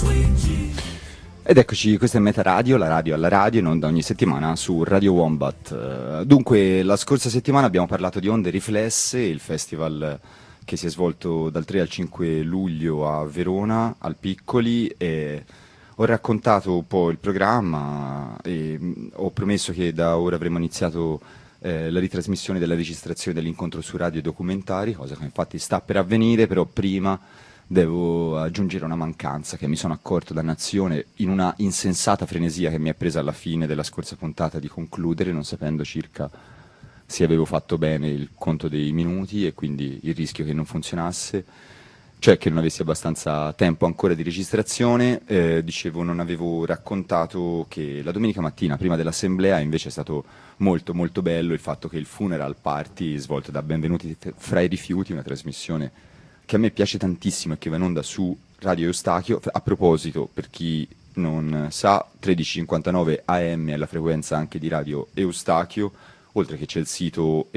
Ed eccoci, questa è Meta Radio, la radio alla radio, in onda ogni settimana su Radio Wombat. Dunque, la scorsa settimana abbiamo parlato di Onde Riflesse, il festival che si è svolto dal 3 al 5 luglio a Verona, al Piccoli, e ho raccontato un po' il programma e ho promesso che da ora avremmo iniziato la ritrasmissione della registrazione dell'incontro su radio e documentari, cosa che infatti sta per avvenire, però prima devo aggiungere una mancanza che mi sono accorto dannazione in una insensata frenesia che mi è presa alla fine della scorsa puntata di concludere, non sapendo circa se avevo fatto bene il conto dei minuti e quindi il rischio che non funzionasse, cioè che non avessi abbastanza tempo ancora di registrazione. Dicevo, non avevo raccontato che la domenica mattina prima dell'assemblea invece è stato molto molto bello il fatto che il funeral party svolto da Benvenuti fra i rifiuti, una trasmissione che a me piace tantissimo e che va in onda su Radio Eustachio. A proposito, per chi non sa, 1359 AM è la frequenza anche di Radio Eustachio, oltre che c'è il sito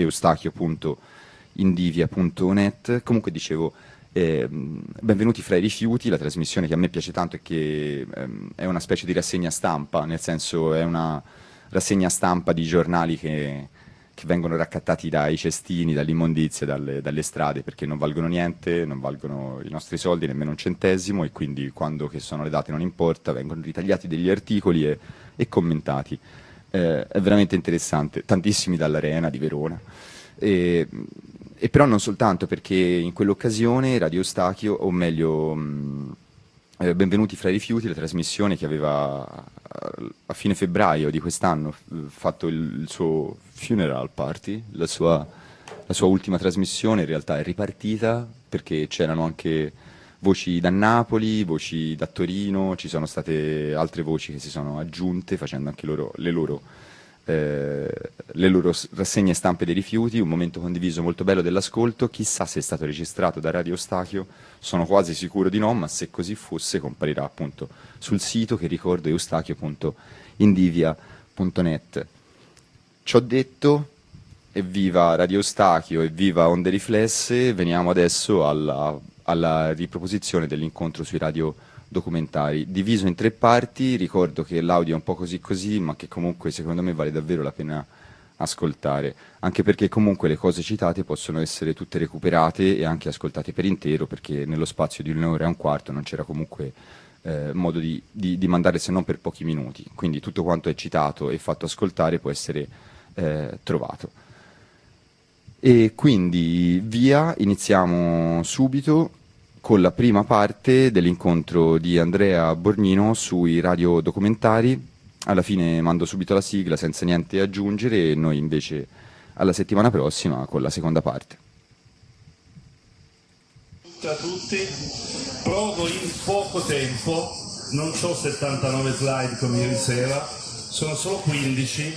eustachio.indivia.net. Comunque dicevo, Benvenuti fra i rifiuti, la trasmissione che a me piace tanto e che è una specie di rassegna stampa, nel senso è una rassegna stampa di giornali che vengono raccattati dai cestini, dall'immondizia, dalle strade, perché non valgono niente, non valgono i nostri soldi, nemmeno un centesimo, e quindi quando che sono le date non importa, vengono ritagliati degli articoli e commentati. È veramente interessante, tantissimi dall'Arena di Verona. E però non soltanto, perché in quell'occasione Radio Eustachio, o meglio Benvenuti fra i rifiuti, la trasmissione che aveva a fine febbraio di quest'anno fatto il suo funeral party, la sua ultima trasmissione, in realtà è ripartita perché c'erano anche voci da Napoli, voci da Torino, ci sono state altre voci che si sono aggiunte facendo anche le loro rassegne stampe dei rifiuti, un momento condiviso molto bello dell'ascolto. Chissà se è stato registrato da Radio Eustachio, sono quasi sicuro di no, ma se così fosse comparirà appunto sul sito, che ricordo è eustachio.indivia.net. Ciò detto, evviva Radio Eustachio, evviva Onde Riflesse. Veniamo adesso alla riproposizione dell'incontro sui radio documentari, diviso in 3 parti. Ricordo che l'audio è un po' così, ma che comunque secondo me vale davvero la pena ascoltare, anche perché comunque le cose citate possono essere tutte recuperate e anche ascoltate per intero, perché nello spazio di 1 ora e un quarto non c'era comunque modo di mandare, se non per pochi minuti, quindi tutto quanto è citato e fatto ascoltare può essere trovato. E quindi via, iniziamo subito con la prima parte dell'incontro di Andrea Borgnino sui radiodocumentari. Alla fine mando subito la sigla senza niente aggiungere, e noi invece alla settimana prossima con la seconda parte. Ciao a tutti, provo in poco tempo, non ho 79 slide come ieri sera, sono solo 15,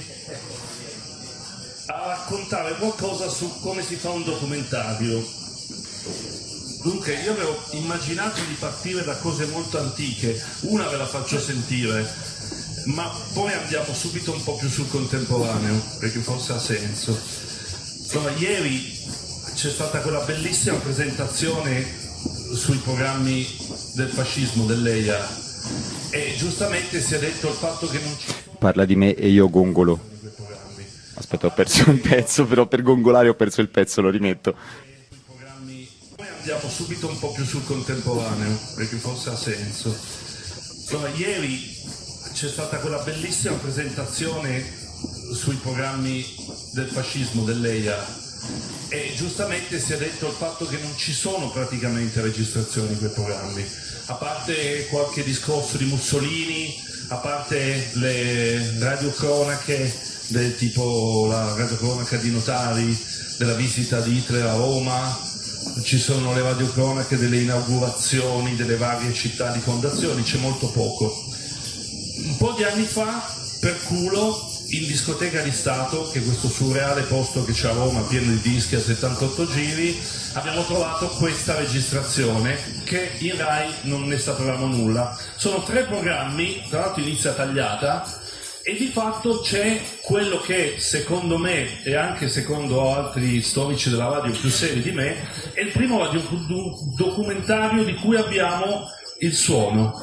a raccontare qualcosa su come si fa un documentario. Dunque, io avevo immaginato di partire da cose molto antiche, una ve la faccio sentire, ma poi andiamo subito un po' più sul contemporaneo, perché forse ha senso. Allora, ieri c'è stata quella bellissima presentazione sui programmi del fascismo dell'EIA, e giustamente si è detto il fatto che non ci... Parla di me e io gongolo. Aspetta, ho perso un pezzo, però per gongolare ho perso il pezzo, lo rimetto. Andiamo subito un po' più sul contemporaneo, perché forse ha senso. Allora, ieri c'è stata quella bellissima presentazione sui programmi del fascismo dell'EIA, e giustamente si è detto il fatto che non ci sono praticamente registrazioni di quei programmi, a parte qualche discorso di Mussolini, a parte le radiocronache del tipo la radiocronaca di Notari della visita di Hitler a Roma. Ci sono le radiocronache delle inaugurazioni delle varie città di fondazioni, c'è molto poco. Un po' di anni fa, per culo, in discoteca di Stato, che è questo surreale posto che c'è a Roma pieno di dischi a 78 giri, abbiamo trovato questa registrazione che in Rai non ne sapevamo nulla. Sono 3 programmi, tra l'altro inizia tagliata, e di fatto c'è quello che secondo me, e anche secondo altri storici della radio più seri di me, è il primo radiodocumentario di cui abbiamo il suono.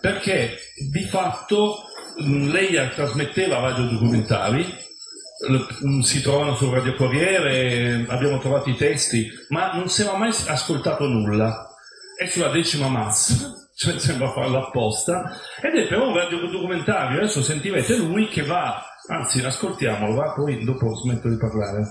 perché di fatto lei trasmetteva radiodocumentari, si trovano sul Radio Corriere, abbiamo trovato i testi, ma non si era mai ascoltato nulla. È sulla 10ª Massa, cioè sembra farlo apposta, ed è però un radiodocumentario. Adesso sentirete lui che va, anzi ascoltiamolo, va, poi dopo smetto di parlare.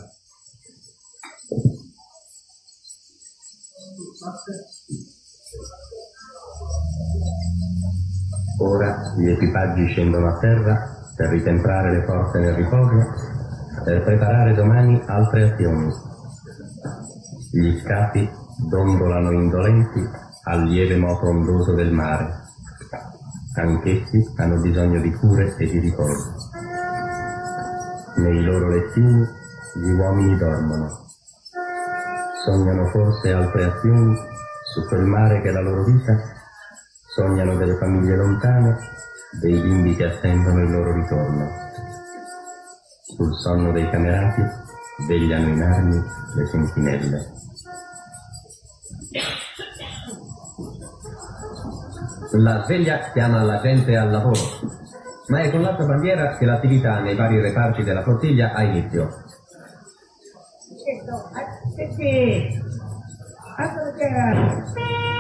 Ora gli equipaggi scendono a terra per ritemprare le forze nel riposo, per preparare domani altre azioni. Gli scafi dondolano indolenti al lieve moto ondoso del mare. Anch'essi hanno bisogno di cure e di riposo. Nei loro lettini gli uomini dormono. Sognano forse altre azioni su quel mare che è la loro vita. Sognano delle famiglie lontane, dei bimbi che attendono il loro ritorno. Sul sonno dei camerati vegliano in armi le sentinelle. La sveglia chiama la gente al lavoro, ma è con l'altra bandiera che l'attività nei vari reparti della flottiglia ha inizio. Sì.